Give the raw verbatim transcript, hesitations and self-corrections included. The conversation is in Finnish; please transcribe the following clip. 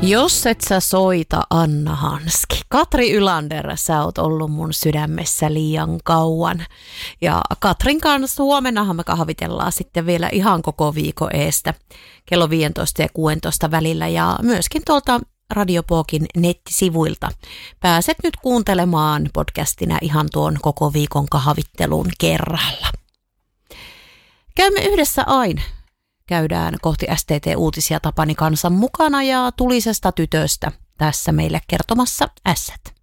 Jos et sä soita, Anna Hanski. Katri Ylander, sä oot ollut mun sydämessä liian kauan. Ja Katrin kanssa huomennahan me kahvitellaan sitten vielä ihan koko viikon eestä kello viisitoista ja kuusitoista välillä ja myöskin tuolta Radiopokin nettisivuilta. Pääset nyt kuuntelemaan podcastina ihan tuon koko viikon kahvittelun kerralla. Käymme yhdessä aina. Käydään kohti S T T-uutisia Tapani Kansan mukana ja tulisesta tytöstä tässä meille kertomassa ässät.